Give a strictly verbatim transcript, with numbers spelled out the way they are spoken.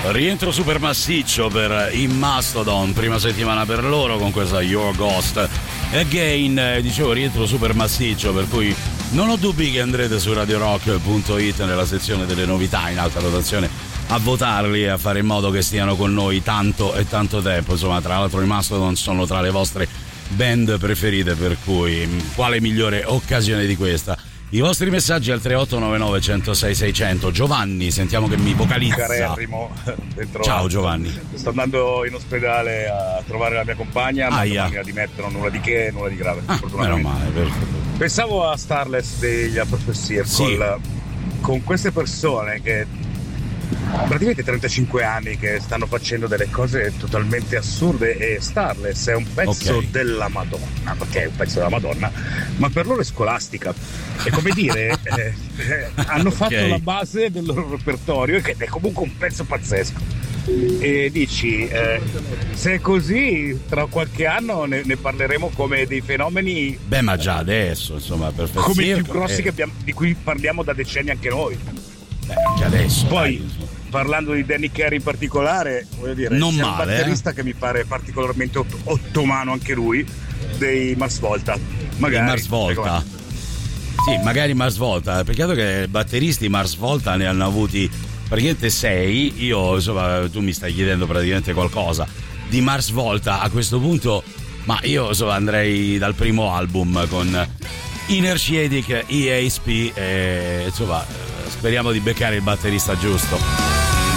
Rientro super massiccio per i Mastodon, prima settimana per loro con questa Your Ghost Again. Dicevo rientro super massiccio, per cui non ho dubbi che andrete su radio rock punto it nella sezione delle novità in alta rotazione a votarli e a fare in modo che stiano con noi tanto e tanto tempo. Insomma, tra l'altro i Mastodon sono tra le vostre band preferite, per cui quale migliore occasione di questa? I vostri messaggi al tre otto nove nove uno zero sei sei zero zero. Giovanni, sentiamo che mi vocalizza. Carerrimo, ciao Giovanni. Sto andando in ospedale a trovare la mia compagna, ma non mi dimettono, nulla di che, nulla di grave. Ah, meno male, perfetto. Pensavo a Starless degli Apostle Circle, sì. Con queste persone che praticamente trentacinque anni che stanno facendo delle cose totalmente assurde, e Starless è un pezzo okay. della Madonna, perché è un pezzo della Madonna, ma per loro è scolastica. È come dire, eh, eh, hanno fatto okay. la base del loro repertorio, ed è comunque un pezzo pazzesco. E dici, eh, se è così, tra qualche anno ne, ne parleremo come dei fenomeni. Beh, ma già adesso, insomma, per come i più grossi eh. che abbiamo, di cui parliamo da decenni anche noi. Beh, già adesso. Poi, dai, parlando di Danny Carey in particolare, voglio dire, non c'è male, un batterista eh? che mi pare particolarmente ott- ottomano anche lui, dei Mars Volta. Magari. Mars Volta. Sì, magari Mars Volta. Peccato che batteristi Mars Volta ne hanno avuti praticamente sei. Io, insomma, tu mi stai chiedendo praticamente qualcosa di Mars Volta a questo punto, ma io, insomma, andrei dal primo album con Inertiatic E A S P e, insomma, speriamo di beccare il batterista giusto.